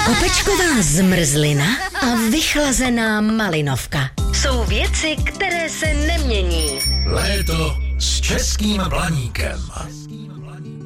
Opečková zmrzlina a vychlazená malinovka jsou věci, které se nemění. Léto s českým blaníkem.